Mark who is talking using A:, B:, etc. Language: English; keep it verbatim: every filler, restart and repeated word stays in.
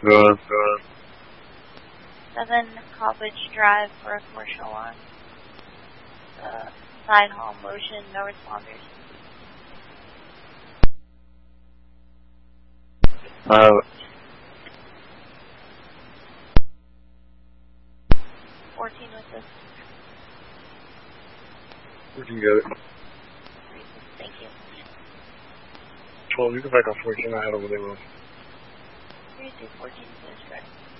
A: Good. Good.
B: seven Coppage Drive for a commercial alarm. Uh, side hall motion, no responders.
A: Uh,
B: fourteen with this.
A: we can get it.
B: Thank you.
A: twelve, you can back on fourteen. I had over there.
B: Three two fourteen, finish correct.